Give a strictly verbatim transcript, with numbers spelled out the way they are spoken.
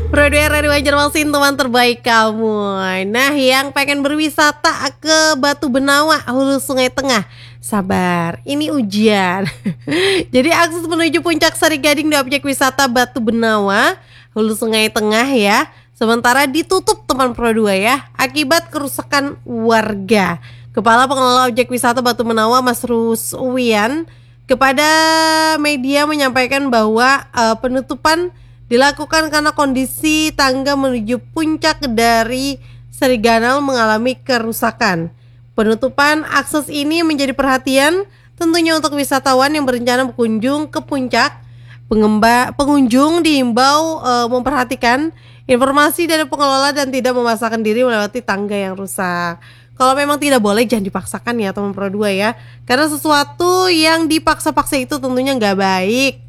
Produser dari Banjarmasin, teman terbaik kamu. Nah, yang pengen berwisata ke Batu Benawa, hulu Sungai Tengah, sabar, ini ujian. Jadi akses menuju puncak Sari Gading di objek wisata Batu Benawa, hulu Sungai Tengah ya, sementara ditutup teman Pro dua ya, akibat kerusakan warga. Kepala Pengelola Objek Wisata Batu Benawa, Mas Ruswian, kepada media menyampaikan bahwa uh, penutupan dilakukan karena kondisi tangga menuju puncak dari Seriganal mengalami kerusakan. Penutupan akses ini menjadi perhatian tentunya untuk wisatawan yang berencana berkunjung ke puncak. Pengemba, pengunjung diimbau e, memperhatikan informasi dari pengelola dan tidak memaksakan diri melewati tangga yang rusak. Kalau memang tidak boleh, jangan dipaksakan ya teman Pro dua ya, karena sesuatu yang dipaksa-paksa itu tentunya nggak baik.